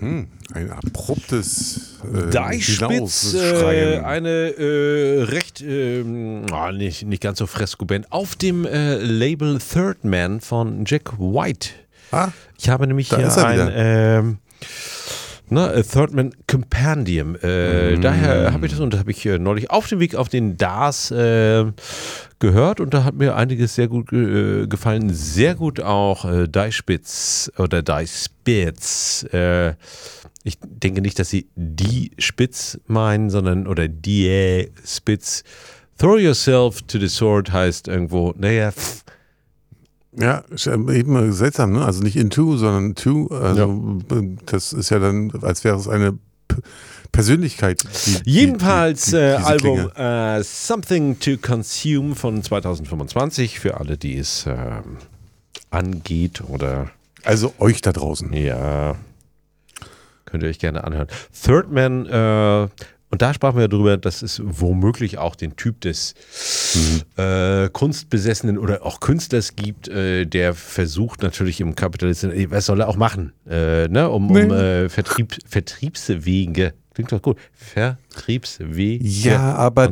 Ein abruptes Deichspitz, Hinausschreien. eine recht, nicht ganz so Fresco-Band, auf dem Label Third Man von Jack White. Ich habe nämlich da hier ist er ein Third Man Compendium. Daher habe ich das, und das habe ich neulich auf dem Weg auf den DAS gehört, und da hat mir einiges sehr gut gefallen. Sehr gut auch Deichspitz oder Deichspitz. Ich denke nicht, dass sie die Spitz meinen, sondern oder die Spitz. Throw yourself to the sword heißt irgendwo, Ja, ist ja eben seltsam, ne? Also nicht into, sondern to. Also das ist ja dann, als wäre es eine Persönlichkeit. Jedenfalls diese Album Klinge. Something to Consume von 2025 für alle, die es angeht oder Also euch da draußen. ja, könnt ihr euch gerne anhören. Third Man, und da sprachen wir darüber, dass es womöglich auch den Typ des Kunstbesessenen oder auch Künstlers gibt, der versucht natürlich im Kapitalismus, was soll er auch machen, Vertriebswege, klingt doch gut, Vertriebswege. Ja, aber